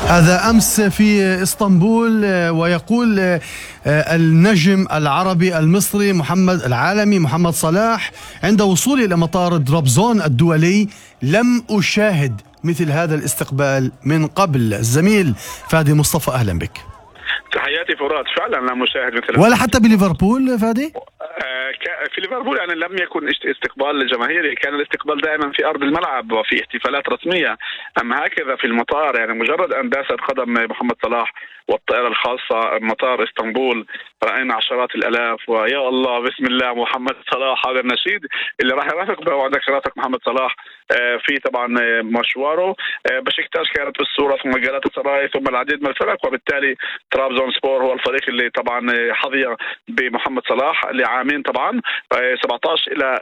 هذا أمس في إسطنبول، ويقول النجم العربي المصري العالمي محمد صلاح عند وصولي إلى مطار طرابزون الدولي: لم أشاهد مثل هذا الاستقبال من قبل. الزميل فادي مصطفى، أهلا بك. تحياتي فرات. فعلا لم نشاهد مثل ولا حتى بليفربول فادي؟ في ليفربول يعني لم يكن استقبال جماهيري، كان الاستقبال دائما في أرض الملعب وفي احتفالات رسمية. أما هكذا في المطار، يعني مجرد أن داست قدم محمد صلاح والطائرة الخاصة مطار اسطنبول رأينا عشرات الآلاف، ويا الله بسم الله محمد صلاح، هذا النشيد اللي راح يرافق به وعندك رافق محمد صلاح في طبعا مشواره. بشكتاش كانت بالصورة، ثم جالاتا سراي، ثم العديد من الفرق، وبالتالي طرابزون سبور هو الفريق اللي طبعا حظي بمحمد صلاح لعامين، طبعا 17 إلى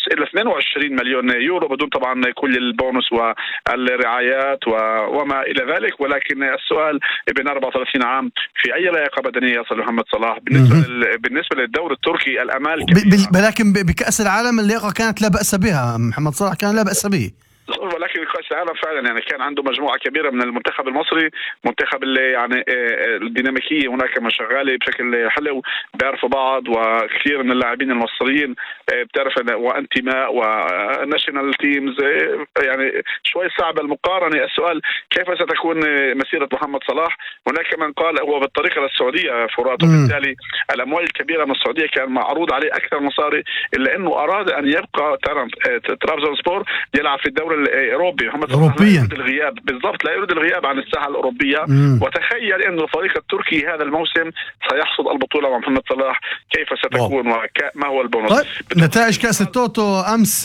22 مليون يورو، بدون طبعا كل البونus والرعايات وما إلى ذلك. ولكن السؤال، ابن 34 عام، في أي لياقة بدنية يصل محمد صلاح؟ بالنسبة للدوري التركي الأمال ولكن بكأس العالم اللياقة كانت لا بأس بها. محمد صلاح كان لا بأس به، ولكن كأس العالم فعلا يعني كان عنده مجموعة كبيرة من المنتخب المصري، منتخب اللي يعني الديناميكية هناك ما شغالة بشكل حلو، بيعرفوا بعض، وكثير من اللاعبين المصريين بتعرف وانتماء وناشونال تيمز، يعني شوي صعب المقارنة. السؤال كيف ستكون مسيرة محمد صلاح؟ هناك من قال هو بالطريقة للسعودية فرات، وبالتالي الأموال الكبيرة من السعودية كان معروض عليه أكثر مصاري، إلا أنه أراد أن يبقى طرابزون سبور يلعب في الدوري الأوروبي. محمد صلاح لا يريد الغياب، بالضبط لا يريد الغياب عن الساحة الأوروبية. وتخيل أنه الفريق التركي هذا الموسم سيحصد البطولة مع محمد صلاح، كيف ستكون وما هو البونص؟ طيب، نتائج كأس التوتو أمس.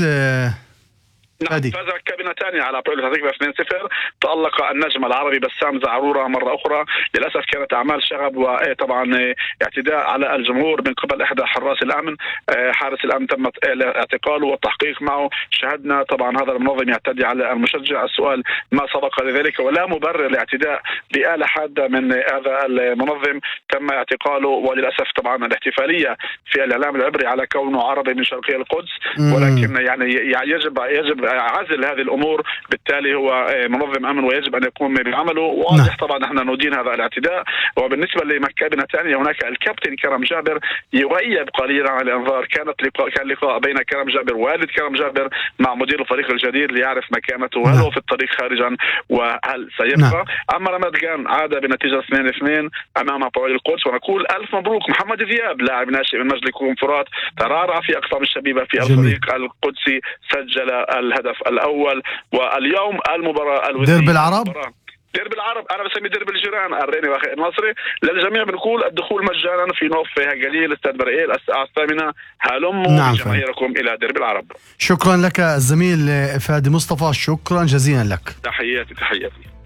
نعم، فاز كابينتاني على بولو 2-0. تألق النجم العربي بسام زعرورة مرة أخرى. للأسف كانت أعمال شغب وطبعا اعتداء على الجمهور من قبل إحدى حراس الأمن. حارس الأمن تم اعتقاله والتحقيق معه. شهدنا طبعا هذا المنظم يعتدي على المشجع. السؤال ما سبق لذلك، ولا مبرر لاعتداء بآلة حادة من هذا المنظم. تم اعتقاله، وللأسف طبعا الاحتفالية في الإعلام العبري على كونه عربي من شرقية القدس، ولكن يعني يجب عزل هذه الأمور. بالتالي هو منظم أمن ويجب أن يقوم بعمله. واضح طبعا نحن ندين هذا الاعتداء. وبالنسبة لمكابنة ثانية، هناك الكابتن كرم جابر يغيب قليلا عن الأنظار. كان لقاء بين كرم جابر والد كرم جابر مع مدير الفريق الجديد ليعرف مكانته، هل هو في الطريق خارجا وهل سيبقى. أما رمضان كان عاد بنتيجة 2-2 أمام بوادي القدس. ونقول ألف مبروك محمد ذياب، لاعب ناشئ من مجلس فرات، ترعرع في أقسام الشبيبة في الفريق القدسي، سجل الهدف الأول. واليوم المباراة ديربي العرب، ديربي العرب، أنا بسمي ديربي الجيران، الريني واخي النصري. للجميع بنقول الدخول مجانا في نوف قليل استاد برقيل الساعة 8. هلموا بجماهيركم إلى ديربي العرب. شكرا لك الزميل فادي مصطفى، شكرا جزيلا لك. تحياتي.